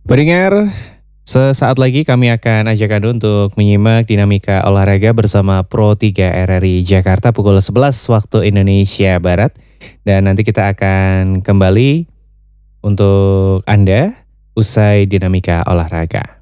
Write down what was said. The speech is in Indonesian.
Pendengar, sesaat lagi kami akan ajak Anda untuk menyimak dinamika olahraga bersama Pro 3 RRI Jakarta pukul 11 waktu Indonesia Barat. Dan nanti kita akan kembali untuk Anda usai dinamika olahraga.